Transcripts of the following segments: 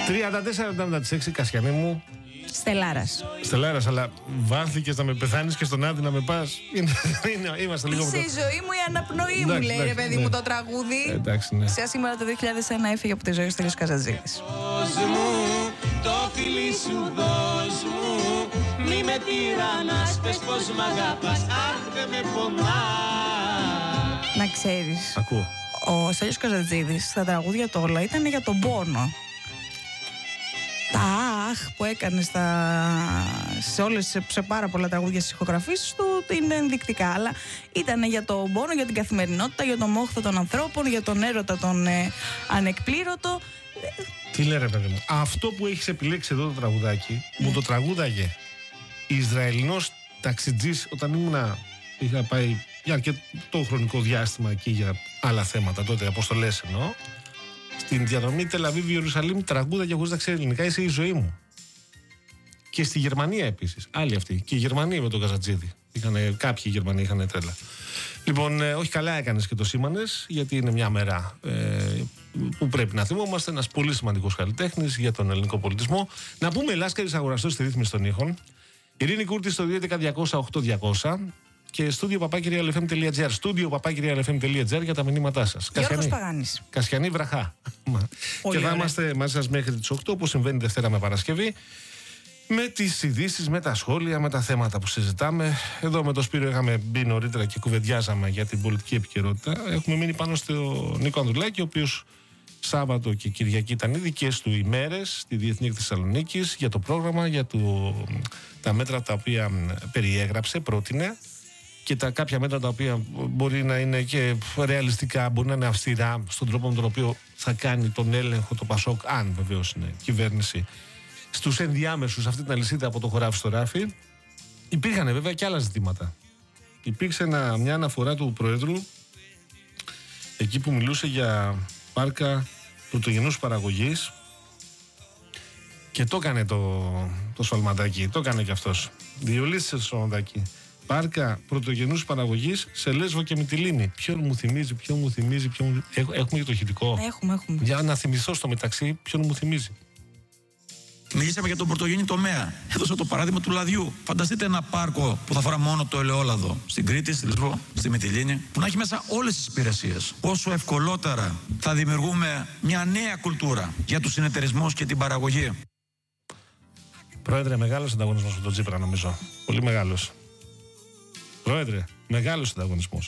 34-76, Κασιανή μου. Στελάρας, αλλά βάθηκες να με πεθάνεις και στον Άδη να με πας. Είμαστε λίγο. Είσαι η ζωή μου, η αναπνοή μου, λέει ρε παιδί μου το τραγούδι. Εντάξει, ναι. Σήμερα το 2001 έφυγε από τη ζωή ο Στέλιος Καζατζίδης. Το φίλι σου δώσ' μου, μη με τυραννάς, πες πως μ' αγαπάς, αχ δεν με πονά. Να ξέρεις, ακούω. Ο Στέλιος Καζατζίδης στα τραγούδια του όλα ήταν για τον πόνο. Τα αχ που έκανε σε πάρα πολλά τραγούδια στις ηχογραφήσεις του είναι ενδεικτικά, αλλά ήταν για τον πόνο, για την καθημερινότητα, για τον μόχθο των ανθρώπων, για τον έρωτα τον ανεκπλήρωτο. Τι λέει ρε παιδί μου, αυτό που έχεις επιλέξει εδώ το τραγουδάκι, μου το τραγούδαγε Ισραηλινός ταξιτζής όταν είχα πάει για αρκετό χρονικό διάστημα εκεί για άλλα θέματα τότε, αποστολές εννοώ. Στην διαδρομή Τελαβίβ Ιερουσαλήμ τραγούδαγε χωρίς να ξέρει ελληνικά, είσαι η ζωή μου. Και στη Γερμανία επίσης, άλλοι αυτοί. Και οι Γερμανοί με τον Καζατζίδη. Κάποιοι Γερμανοί είχαν τρέλα. Λοιπόν, όχι καλά έκανες και το σήμανες, γιατί είναι μια μέρα που πρέπει να θυμόμαστε. Ένας πολύ σημαντικός καλλιτέχνης για τον ελληνικό πολιτισμό. Να πούμε Λάσκαρης αγοραστός στη ρύθμιση των ήχων. Ειρήνη Κούρτη στο 211-200-8200 και studio@realfm.gr. studio@realfm.gr για τα μηνύματά σας. Γιώργος Παγάνης. Κασιανή βραχά. Και θα είμαστε μαζί σας μέχρι τις 8, όπως συμβαίνει Δευτέρα με Παρασκευή. Με τις ειδήσεις, με τα σχόλια, με τα θέματα που συζητάμε. Εδώ με τον Σπύρο είχαμε μπει νωρίτερα και κουβεντιάζαμε για την πολιτική επικαιρότητα. Έχουμε μείνει πάνω στο Νίκο Ανδρουλάκη, ο οποίος Σάββατο και Κυριακή ήταν οι δικές του ημέρες στη Διεθνή Έκθεση Θεσσαλονίκης για το πρόγραμμα, για τα μέτρα τα οποία περιέγραψε, πρότεινε και τα κάποια μέτρα τα οποία μπορεί να είναι και ρεαλιστικά, μπορεί να είναι αυστηρά στον τρόπο με τον οποίο θα κάνει τον έλεγχο το Πασόκ, αν βεβαίως είναι κυβέρνηση, στους ενδιάμεσους αυτή την αλυσίδα από το χωράφι στο ράφι. Υπήρχαν βέβαια και άλλα ζητήματα. Υπήρξε μια αναφορά του Προέδρου εκεί που μιλούσε για πάρκα πρωτογενούς παραγωγής και το έκανε το σφαλματάκι, το έκανε και αυτός. Διολύστησε το σφαλματάκι. Πάρκα πρωτογενούς παραγωγής σε Λέσβο και Μυτιλήνη. Ποιον μου θυμίζει. Έχουμε και το ηχητικό. Έχουμε. Για να θυμηθώ στο μεταξύ ποιον μου θυμίζει. Μιλήσαμε για τον πρωτογενή τομέα. Έδωσα το παράδειγμα του λαδιού. Φανταστείτε ένα πάρκο που θα φορά μόνο το ελαιόλαδο στην Κρήτη, στη Λέσβο, στη Μυτιλήνη, που να έχει μέσα όλες τις υπηρεσίες. Πόσο ευκολότερα θα δημιουργούμε μια νέα κουλτούρα για τους συνεταιρισμούς και την παραγωγή. Πρόεδρε, μεγάλος ανταγωνισμός με τον Τσίπρα, νομίζω. Πολύ μεγάλος. Πρόεδρε, μεγάλος ανταγωνισμός.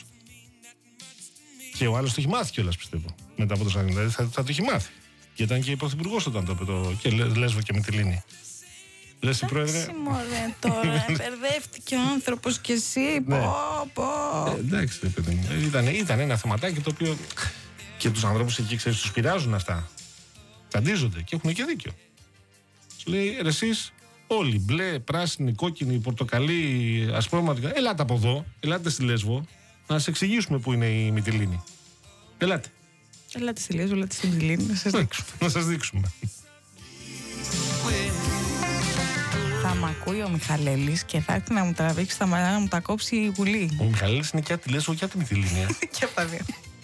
Και ο άλλος το έχει μάθει κιόλας, πιστεύω. Μετά από το Σαγνή. Δηλαδή θα το έχει μάθει. Και ήταν και πρωθυπουργός όταν το είπε και Λέσβο και Μυτιλήνη. Λες η Πρόεδρε. Εντάξει μωρέ τώρα, μπερδεύτηκε ο άνθρωπος και εσύ. Εντάξει ρε παιδί μου. Ήταν ένα θεματάκι το οποίο και τους ανθρώπους εκεί, ξέρεις, τους πειράζουν αυτά. Τσαντίζονται και έχουν και δίκιο. Σου λέει εσείς όλοι, μπλε, πράσινη, κόκκινη, πορτοκαλί, ασπρόμαυρα, ελάτε από εδώ, ελάτε στη Λέσβο, να σας εξηγήσουμε πού είναι η Μυτιλήνη. Ελάτε. Ελάτε στη Λέσβο, ελάτε στη Μυτιλήνη, να σας δείξουμε. Να σας δείξουμε. Θα μ' ακούει ο Μιχαλέλης και θα έρθει να μου τραβήξει τα μαλλιά, να μου τα κόψει η Γουλή. Ο Μιχαλέλης είναι και από τη Λέσβο και από τη Μυτιλήνη. Και από τα δύο.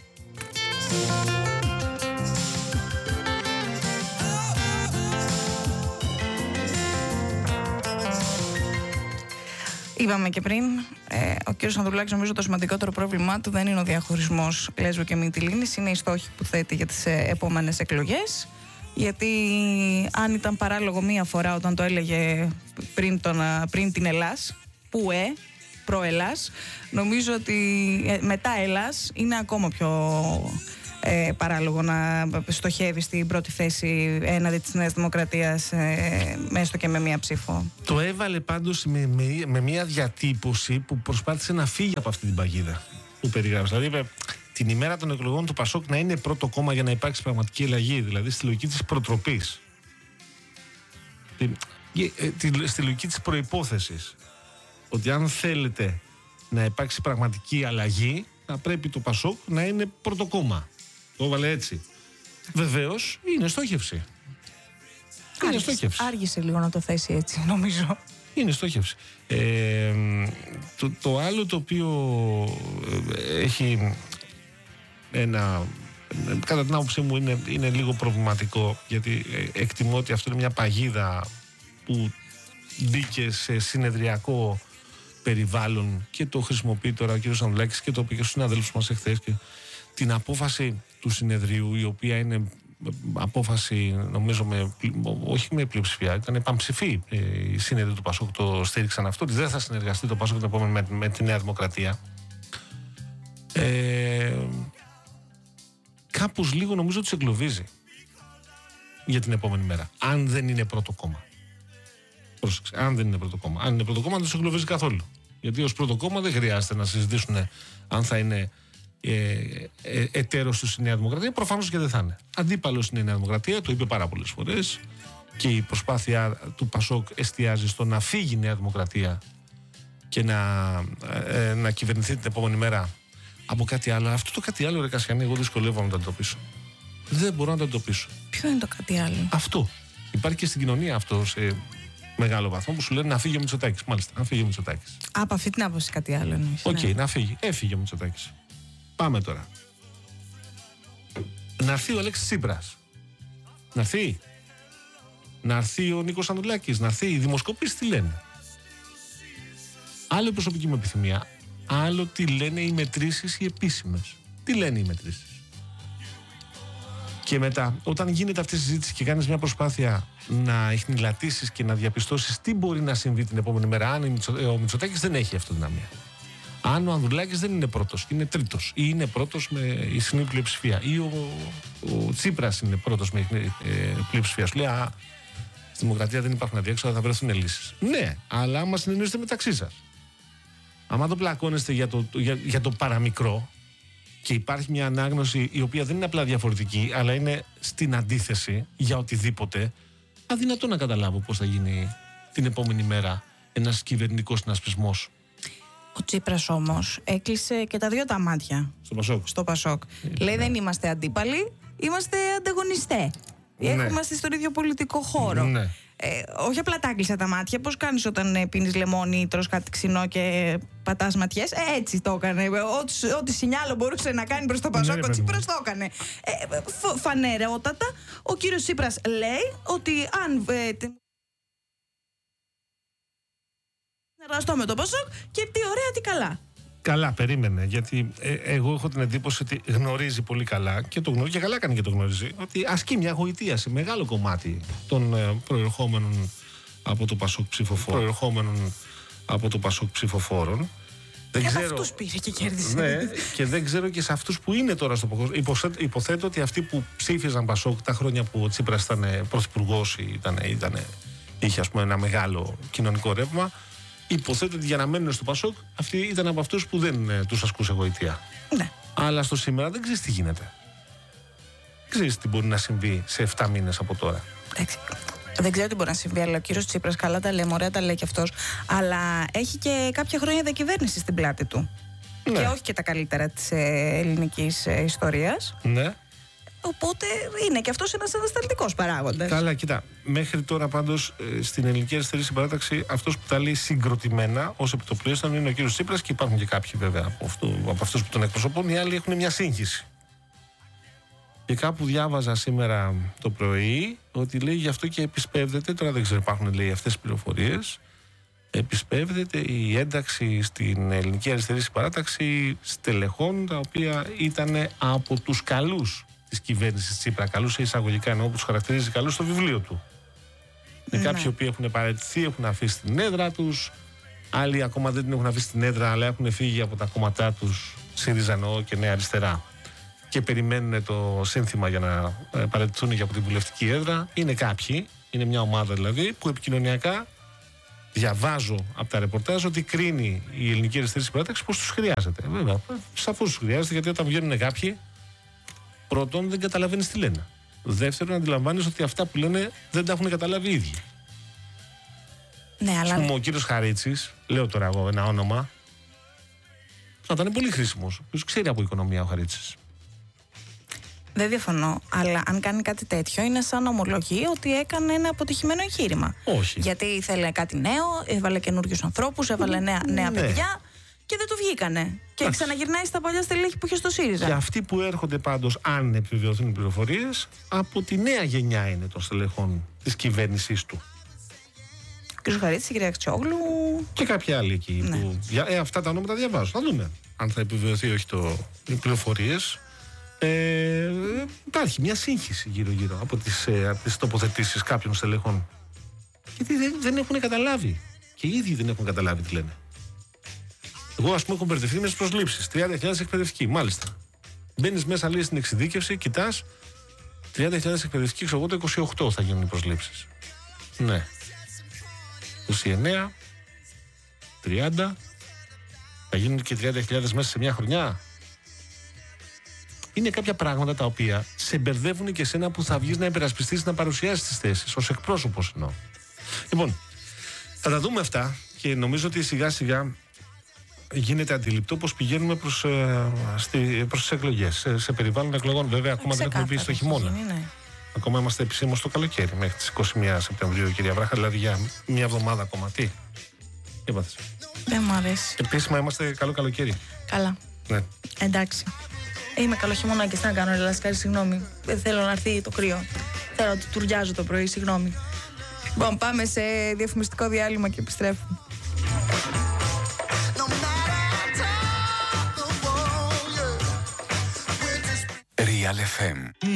Είπαμε και πριν, ο κ. Ανδρουλάκης νομίζω το σημαντικότερο πρόβλημά του δεν είναι ο διαχωρισμός Λέσβου και Μυτιλήνης, είναι οι στόχοι που θέτει για τις επόμενες εκλογές. Γιατί αν ήταν παράλογο μία φορά όταν το έλεγε πριν την Ελλάς, προ-Ελλάς, νομίζω ότι μετά Ελλάς είναι ακόμα πιο παράλογο να στοχεύει στην πρώτη θέση έναντι της Νέας Δημοκρατίας, έστω και με μία ψήφο. Το έβαλε πάντως με μία διατύπωση που προσπάθησε να φύγει από αυτή την παγίδα που περιγράψε. Δηλαδή είπε την ημέρα των εκλογών του Πασόκ να είναι πρώτο κόμμα για να υπάρξει πραγματική αλλαγή, δηλαδή στη λογική της προτροπής. Στη λογική της προϋπόθεσης. Ότι αν θέλετε να υπάρξει πραγματική αλλαγή, θα πρέπει το Πασόκ να είναι πρώτο κόμμα. Το έβαλε έτσι. Βεβαίως είναι στόχευση. Άργησε λίγο να το θέσει έτσι, νομίζω. Είναι στόχευση. Το άλλο το οποίο έχει ένα κατά την άποψή μου είναι λίγο προβληματικό, γιατί εκτιμώ ότι αυτό είναι μια παγίδα που μπήκε σε συνεδριακό περιβάλλον και το χρησιμοποιεί τώρα ο κ. Ανδρουλάκης και το είπε και στους συναδέλφους μας εχθές, και την απόφαση του συνεδρίου, η οποία είναι απόφαση, νομίζω, όχι με πλειοψηφία, ήταν επαμψηφή. Οι σύνεδροι του ΠΑΣΟΚ το στήριξαν αυτό, ότι δεν θα συνεργαστεί το ΠΑΣΟΚ την επόμενη με τη Νέα Δημοκρατία. Κάπως λίγο νομίζω ότι τους εγκλωβίζει για την επόμενη μέρα, αν δεν είναι πρώτο κόμμα. Πρόσεξε, αν δεν είναι πρώτο κόμμα. Αν είναι πρώτο κόμμα, δεν τους εγκλωβίζει καθόλου. Γιατί ως πρώτο κόμμα δεν χρειάζεται να συζητήσουν αν θα είναι εταίρος του η Νέα Δημοκρατία. Προφανώς και δεν θα είναι. Αντίπαλος είναι η Νέα Δημοκρατία, το είπε πάρα πολλές φορές, και η προσπάθεια του ΠΑΣΟΚ εστιάζει στο να φύγει η Νέα Δημοκρατία και να κυβερνηθεί την επόμενη μέρα από κάτι άλλο. Αυτό το κάτι άλλο, ρε Κασιανή, εγώ δυσκολεύομαι να το αντιμετωπίσω. Δεν μπορώ να το αντιμετωπίσω. Ποιο είναι το κάτι άλλο? Αυτό. Υπάρχει και στην κοινωνία αυτό σε μεγάλο βαθμό, που σου λένε να φύγει ο Μητσοτάκης. Μάλιστα, να φύγει ο Μητσοτάκης. Από αυτή την άποψη κάτι άλλο εννοείς? Οκ, να φύγει. Έφυγε ο Μητσοτάκης. Πάμε τώρα. Να έρθει ο Αλέξης Τσίπρας. Να έρθει. Να έρθει ο Νίκος Ανδρουλάκης. Να έρθει. Οι δημοσκοπήσεις τι λένε? Άλλο η προσωπική μου επιθυμία. Άλλο τι λένε οι μετρήσεις οι επίσημες. Τι λένε οι μετρήσεις? Και μετά, όταν γίνεται αυτή η συζήτηση και κάνεις μια προσπάθεια να εχνηλατήσεις και να διαπιστώσεις τι μπορεί να συμβεί την επόμενη μέρα, αν ο Μητσοτάκης δεν έχει αυτοδυναμία, αν ο Ανδρουλάκης δεν είναι πρώτος, είναι τρίτος, ή είναι πρώτος με ισχυρή πλειοψηφία, ή ο Τσίπρας είναι πρώτος με πλειοψηφία, σου λέει στη Δημοκρατία δεν υπάρχουν αδιέξοδα, θα βρεθούν λύσεις. Ναι, αλλά άμα συνεννοείστε μεταξύ σας, άμα το πλακώνεστε για το παραμικρό, και υπάρχει μια ανάγνωση η οποία δεν είναι απλά διαφορετική, αλλά είναι στην αντίθεση για οτιδήποτε, αδυνατό να καταλάβω πώς θα γίνει την επόμενη μέρα ένας κυβερνητικός συνασπισμός. Ο Τσίπρας όμως έκλεισε και τα δύο τα μάτια στο ΠΑΣΟΚ. Λέει δεν είμαστε αντίπαλοι, είμαστε ανταγωνιστές. Ναι. Είμαστε στον ίδιο πολιτικό χώρο. Ναι. Όχι απλά τα έκλεισα τα μάτια. Πώς κάνεις όταν πίνεις λεμόνι, τρως κάτι ξινό και πατάς ματιές? Έτσι το έκανε. Ό,τι σινιάλο μπορούσε να κάνει προς το ΠΑΣΟΚ, ναι, ο Τσίπρας το έκανε. Φανερότατα, ο κύριος Τσίπρας λέει ότι αν συνεργαστώ με το ΠΑΣΟΚ, και τι ωραία, τι καλά. Καλά, περίμενε, γιατί εγώ έχω την εντύπωση ότι γνωρίζει πολύ καλά, και το γνωρίζει, και καλά κάνει και το γνωρίζει, ότι ασκεί μια γοητεία σε μεγάλο κομμάτι των προερχόμενων από το ΠΑΣΟΚ ψηφοφόρων. Δεν ξέρω. Αυτούς πήρε και κέρδισε. Ναι, και δεν ξέρω και σε αυτούς που είναι τώρα στο ΠΑΣΟΚ. Υποθέτω ότι αυτοί που ψήφιζαν ΠΑΣΟΚ τα χρόνια που ο Τσίπρας ήταν πρωθυπουργός ή είχε, ας πούμε, ένα μεγάλο κοινωνικό ρεύμα, υποθέτω ότι για να μένουν στο ΠΑΣΟΚ, αυτοί ήταν από αυτούς που δεν τους ασκούσε γοητεία. Ναι. Αλλά στο σήμερα δεν ξέρεις τι γίνεται. Ξέρεις τι μπορεί να συμβεί σε 7 μήνες από τώρα. Εντάξει. Δεν ξέρω τι μπορεί να συμβεί, αλλά ο κύριος Τσίπρας καλά τα λέει, ωραία τα λέει κι αυτός. Αλλά έχει και κάποια χρόνια διακυβέρνηση στην πλάτη του. Ναι. Και όχι και τα καλύτερα της ελληνικής ιστορίας. Ναι. Οπότε είναι και αυτός ένας ανασταλτικός παράγοντας. Καλά, κοίτα. Μέχρι τώρα πάντως στην Ελληνική Αριστερή Συμπαράταξη αυτός που τα λέει συγκροτημένα ως επιτοπλίστων είναι ο κύριος Τσίπρας, και υπάρχουν και κάποιοι βέβαια από αυτούς που τον εκπροσωπούν. Οι άλλοι έχουν μια σύγχυση. Και κάπου διάβαζα σήμερα το πρωί ότι λέει γι' αυτό και επισπεύδεται, τώρα δεν ξέρω, υπάρχουν λέει αυτές τις πληροφορίες, επισπεύδεται η ένταξη στην Ελληνική Αριστερή Συμπαράταξη στελεχών τα οποία ήταν από τους καλούς της κυβέρνησης Τσίπρα. Καλούς εισαγωγικά, εννοώ, που τους χαρακτηρίζει καλούς στο βιβλίο του. Είναι κάποιοι οποίοι έχουν παραιτηθεί, έχουν αφήσει την έδρα τους, άλλοι ακόμα δεν την έχουν αφήσει την έδρα, αλλά έχουν φύγει από τα κόμματά τους, ΣΥΡΙΖΑ εννοώ και Νέα Αριστερά, και περιμένουν το σύνθημα για να παραιτηθούν και από την βουλευτική έδρα. Είναι κάποιοι, είναι μια ομάδα δηλαδή, που επικοινωνιακά διαβάζω από τα ρεπορτάζ ότι κρίνει η Ελληνική Αριστερή Συμπαράταξη πως τους χρειάζεται. Βέβαια, σαφώς τους χρειάζεται, γιατί όταν βγαίνουν κάποιοι, πρώτον, δεν καταλαβαίνεις τι λένε. Δεύτερον, αντιλαμβάνεις ότι αυτά που λένε δεν τα έχουν καταλάβει οι ίδιοι. Ναι, αλλά... Ο κύριος Χαρίτσης, λέω τώρα εγώ ένα όνομα, θα ήταν πολύ χρήσιμος. Ποιος ξέρει από οικονομία ο Χαρίτσης. Δεν διαφωνώ, αλλά αν κάνει κάτι τέτοιο είναι σαν να ομολογεί ότι έκανε ένα αποτυχημένο εγχείρημα. Όχι. Γιατί ήθελε κάτι νέο, έβαλε καινούριους ανθρώπους, έβαλε νέα παιδιά και δεν του βγήκανε. Και ξαναγυρνάει στα παλιά στελέχη που είχε στο ΣΥΡΙΖΑ. Και αυτοί που έρχονται πάντως, αν επιβεβαιωθούν οι πληροφορίες, από τη νέα γενιά είναι των στελεχών της κυβέρνησής του. Ο κ. Χαρίτης, η κυρία Αξιόγλου. Και κάποιοι άλλοι εκεί. Ναι. Που, αυτά τα ονόματα διαβάζω. Θα δούμε αν θα επιβεβαιωθεί όχι οι πληροφορίες. Υπάρχει μια σύγχυση γύρω-γύρω από τις τοποθετήσεις κάποιων στελεχών. Γιατί δεν έχουν καταλάβει. Και οι ίδιοι δεν έχουν καταλάβει τι λένε. Εγώ, ας πούμε, έχω μπερδευτεί με τις προσλήψεις. 30.000 εκπαιδευτικοί, μάλιστα. Μπαίνεις μέσα, λέει, στην εξειδίκευση, κοιτάς. 30.000 εκπαιδευτικοί, ξέρω εγώ, το 28 θα γίνουν οι προσλήψεις. Ναι. 29, 30. Θα γίνουν και 30.000 μέσα σε μια χρονιά. Είναι κάποια πράγματα τα οποία σε μπερδεύουν και εσένα που θα βγεις να υπερασπιστείς, να παρουσιάσεις τις θέσεις, ως εκπρόσωπος εννοώ. Λοιπόν, θα τα δούμε αυτά και νομίζω ότι σιγά σιγά γίνεται αντιληπτό πως πηγαίνουμε προς τις εκλογές. Σε περιβάλλον εκλογών, βέβαια, ακόμα δεν έχουμε μπει στο χειμώνα. Ναι. Ακόμα είμαστε επισήμως στο καλοκαίρι, μέχρι τις 21 Σεπτεμβρίου, κυρία Βράχα, δηλαδή για μια εβδομάδα ακόμα. Τι είπατε? Δεν μου αρέσει. Επίσημα είμαστε καλό καλοκαίρι. Καλά. Ναι. Εντάξει. Είμαι καλό χειμώνα και να κάνω Λασκάρη, συγγνώμη. Δεν θέλω να έρθει το κρύο. Θέλω να του τουριάζω το πρωί, συγγνώμη. Λοιπόν, πάμε σε διαφημιστικό διάλειμμα και επιστρέφουμε. Real FM.